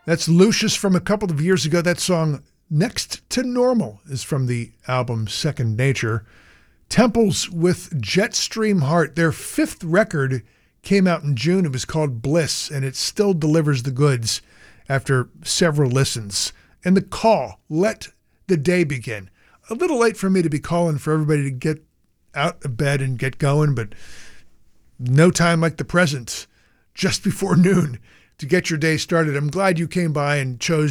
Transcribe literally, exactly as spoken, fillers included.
That's Lucius from a couple of years ago. That song, Next to Normal, is from the album Second Nature. Temples with Jetstream Heart, their fifth record, came out in June. It was called Bliss, and it still delivers the goods after several listens. And The Call, Let the Day Begin. A little late for me to be calling for everybody to get out of bed and get going, but no time like the present, just before noon, to get your day started. I'm glad you came by and chose